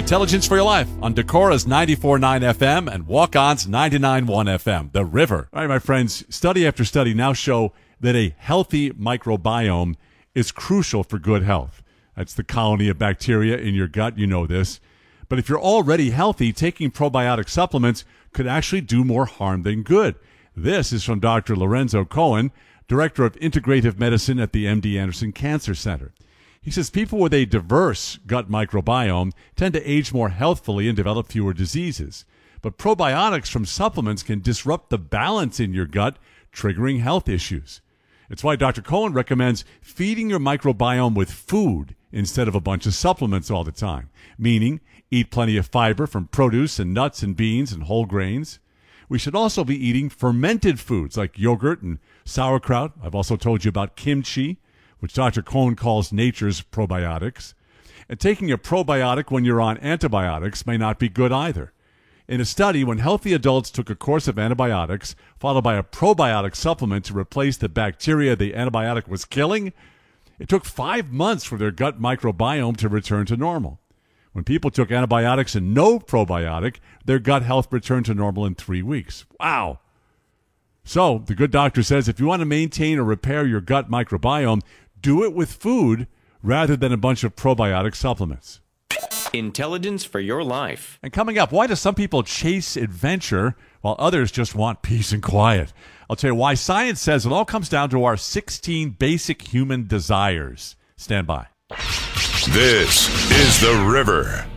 Intelligence for Your Life on Decora's 94.9 FM and Walk-On's 99.1 FM, The River. All right, my friends, study after study now show that a healthy microbiome is crucial for good health. That's the colony of bacteria in your gut. You know this. But if you're already healthy, taking probiotic supplements could actually do more harm than good. This is from Dr. Lorenzo Cohen, Director of Integrative Medicine at the MD Anderson Cancer Center. He says people with a diverse gut microbiome tend to age more healthfully and develop fewer diseases. But probiotics from supplements can disrupt the balance in your gut, triggering health issues. It's why Dr. Cohen recommends feeding your microbiome with food instead of a bunch of supplements all the time, meaning eat plenty of fiber from produce and nuts and beans and whole grains. We should also be eating fermented foods like yogurt and sauerkraut. I've also told you about kimchi, which Dr. Cohen calls nature's probiotics. And taking a probiotic when you're on antibiotics may not be good either. In a study, when healthy adults took a course of antibiotics, followed by a probiotic supplement to replace the bacteria the antibiotic was killing, it took 5 months for their gut microbiome to return to normal. When people took antibiotics and no probiotic, their gut health returned to normal in 3 weeks. Wow. So, the good doctor says if you want to maintain or repair your gut microbiome, do it with food rather than a bunch of probiotic supplements. Intelligence for Your Life. And coming up, why do some people chase adventure while others just want peace and quiet? I'll tell you why science says it all comes down to our 16 basic human desires. Stand by. This is The River.